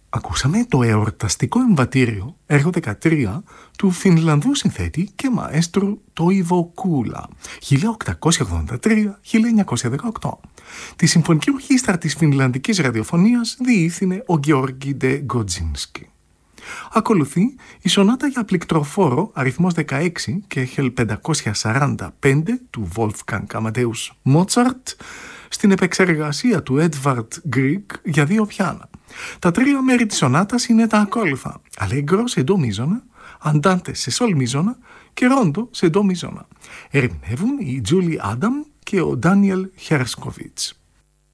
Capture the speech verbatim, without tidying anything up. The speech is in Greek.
Ακούσαμε το εορταστικό εμβατήριο, έργο δεκατρία, του Φινλανδού συνθέτη και μαέστρου Τόιβο Κούλα, χίλια οκτακόσια ογδόντα τρία με χίλια εννιακόσια δεκαοκτώ. Τη συμφωνική ορχήστρα της Φινλανδικής ραδιοφωνίας διεύθυνε ο Γεώργι Ντε Γκοτζίνσκι. Ακολουθεί η σονάτα για πληκτροφόρο αριθμός δεκαέξι και χίλια πεντακόσια σαράντα πέντε του Wolfgang Amadeus Mozart στην επεξεργασία του Edvard Grieg για δύο πιάνα. Τα τρία μέρη της σονάτας είναι τα ακόλουθα: Allegro σε ντο μίζωνα, Andante σε σολ μίζωνα και Rondo σε ντο μίζωνα. Ερμηνεύουν η Julie Adam και ο Daniel Herskowitz.